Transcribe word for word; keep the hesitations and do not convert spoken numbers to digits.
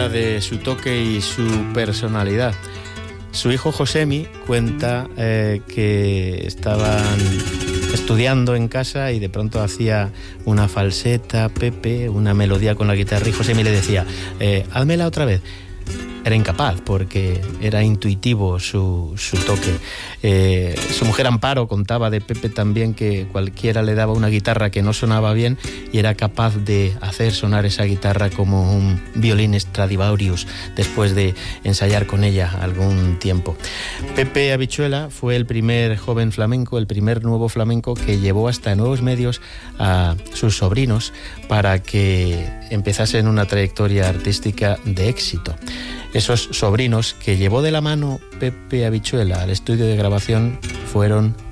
muestra de su toque y su personalidad. Su hijo Josemi cuenta eh, que estaban estudiando en casa y de pronto hacía una falseta, Pepe, una melodía con la guitarra, y Josemi le decía, eh, házmela otra vez. Era incapaz porque era intuitivo su, su toque. Eh, su mujer Amparo contaba de Pepe también que cualquiera le daba una guitarra que no sonaba bien y era capaz de hacer sonar esa guitarra como un violín Stradivarius después de ensayar con ella algún tiempo. Pepe Habichuela fue el primer joven flamenco, el primer nuevo flamenco que llevó hasta nuevos medios a sus sobrinos para que empezasen una trayectoria artística de éxito. Esos sobrinos que llevó de la mano Pepe Habichuela al estudio de grabación fueron